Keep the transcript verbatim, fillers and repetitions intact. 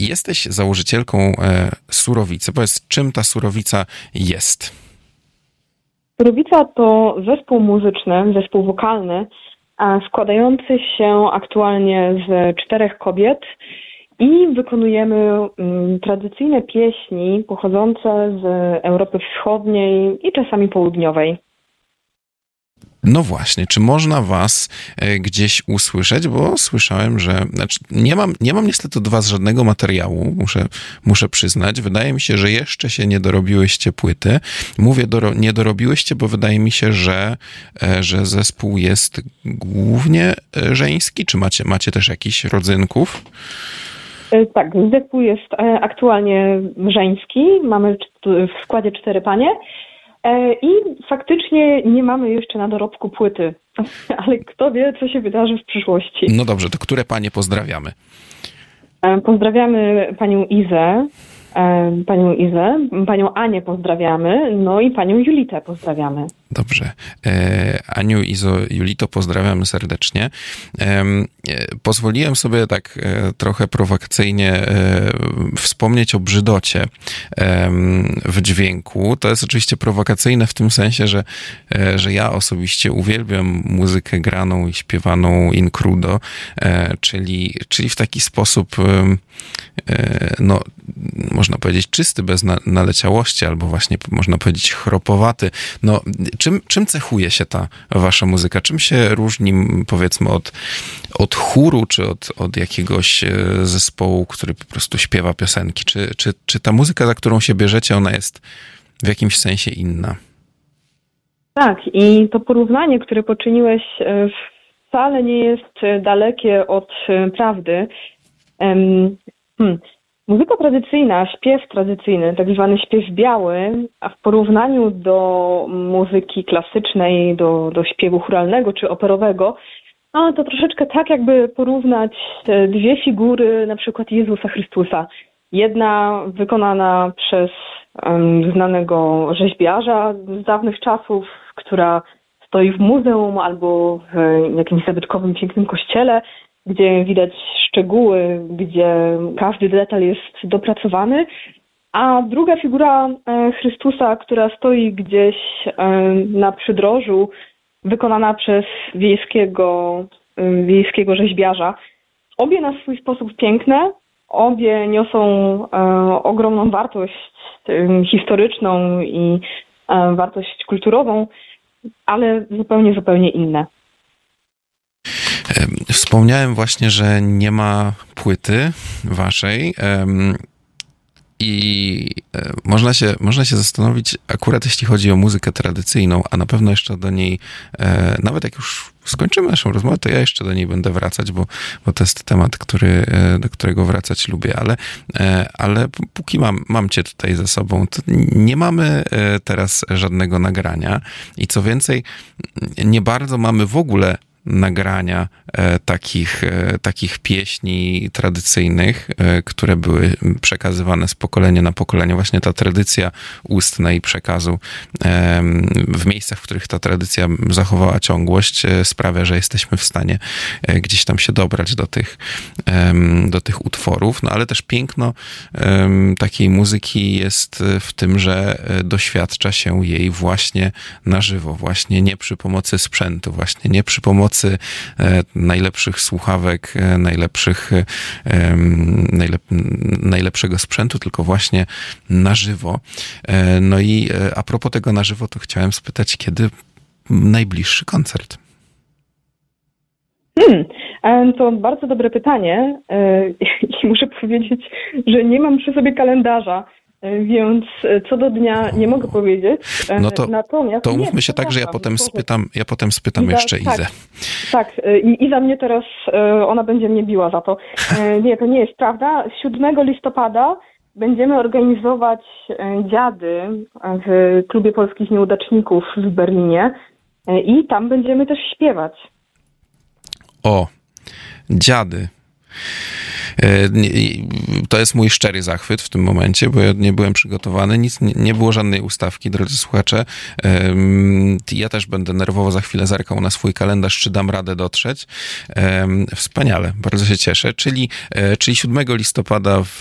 Jesteś założycielką Surowicy. Powiedz, czym ta Surowica jest? Surowica to zespół muzyczny, zespół wokalny, składający się aktualnie z czterech kobiet i wykonujemy tradycyjne pieśni pochodzące z Europy Wschodniej i czasami Południowej. No właśnie, czy można was gdzieś usłyszeć? Bo słyszałem, że... Znaczy, nie mam, nie mam niestety od was żadnego materiału, muszę, muszę przyznać. Wydaje mi się, że jeszcze się nie dorobiłyście płyty. Mówię, doro, nie dorobiłyście, bo wydaje mi się, że, że zespół jest głównie żeński. Czy macie, macie też jakichś rodzynków? Tak, zespół jest aktualnie żeński. Mamy w składzie cztery panie. I faktycznie nie mamy jeszcze na dorobku płyty, ale kto wie, co się wydarzy w przyszłości. No dobrze, to które panie pozdrawiamy? Pozdrawiamy panią Izę, panią Izę, panią Anię pozdrawiamy, no i panią Julitę pozdrawiamy. Dobrze. Aniu, Izo, Julito, pozdrawiamy serdecznie. Pozwoliłem sobie tak trochę prowokacyjnie wspomnieć o brzydocie w dźwięku. To jest oczywiście prowokacyjne w tym sensie, że, że ja osobiście uwielbiam muzykę graną i śpiewaną in crudo, czyli, czyli w taki sposób, no, można powiedzieć czysty, bez naleciałości, albo właśnie można powiedzieć chropowaty. No, Czym, czym cechuje się ta wasza muzyka? Czym się różni, powiedzmy, od, od chóru, czy od, od jakiegoś zespołu, który po prostu śpiewa piosenki? Czy, czy, czy ta muzyka, za którą się bierzecie, ona jest w jakimś sensie inna? Tak, i to porównanie, które poczyniłeś, wcale nie jest dalekie od prawdy. Hmm. Muzyka tradycyjna, śpiew tradycyjny, tak zwany śpiew biały, a w porównaniu do muzyki klasycznej, do, do śpiewu chóralnego czy operowego, no to troszeczkę tak jakby porównać te dwie figury, na przykład Jezusa Chrystusa. Jedna wykonana przez um, znanego rzeźbiarza z dawnych czasów, która stoi w muzeum albo w jakimś zabytkowym, pięknym kościele, gdzie widać szczegóły, gdzie każdy detal jest dopracowany, a druga figura Chrystusa, która stoi gdzieś na przydrożu, wykonana przez wiejskiego, wiejskiego rzeźbiarza. Obie na swój sposób piękne, obie niosą ogromną wartość historyczną i wartość kulturową, ale zupełnie, zupełnie inne. Wspomniałem właśnie, że nie ma płyty waszej i można się, można się zastanowić akurat jeśli chodzi o muzykę tradycyjną, a na pewno jeszcze do niej, nawet jak już skończymy naszą rozmowę, to ja jeszcze do niej będę wracać, bo, bo to jest temat, który, do którego wracać lubię, ale, ale póki mam, mam cię tutaj ze sobą, to nie mamy teraz żadnego nagrania i co więcej, nie bardzo mamy w ogóle nagrania e, takich, e, takich pieśni tradycyjnych, e, które były przekazywane z pokolenia na pokolenie. Właśnie ta tradycja ustna i przekazu e, w miejscach, w których ta tradycja zachowała ciągłość, e, sprawia, że jesteśmy w stanie e, gdzieś tam się dobrać do tych, e, do tych utworów. No ale też piękno e, takiej muzyki jest w tym, że doświadcza się jej właśnie na żywo, właśnie nie przy pomocy sprzętu, właśnie nie przy pomocy najlepszych słuchawek, najlepszych, najlep, najlepszego sprzętu, tylko właśnie na żywo. No i a propos tego na żywo, to chciałem spytać, kiedy najbliższy koncert? Hmm, to bardzo dobre pytanie i muszę powiedzieć, że nie mam przy sobie kalendarza, więc co do dnia nie mogę powiedzieć. No to, Natomiast to umówmy się tak, że ja potem spytam, ja potem spytam Iza, jeszcze Izę. Tak, tak. I Iza mnie teraz, ona będzie mnie biła za to. Nie, to nie jest prawda. siódmego listopada będziemy organizować dziady w Klubie Polskich Nieudaczników w Berlinie i tam będziemy też śpiewać. O, dziady. To jest mój szczery zachwyt w tym momencie, bo ja nie byłem przygotowany, nic, nie było żadnej ustawki, drodzy słuchacze. Ja też będę nerwowo za chwilę zerkał na swój kalendarz, czy dam radę dotrzeć. Wspaniale, bardzo się cieszę. Czyli, czyli siódmego listopada w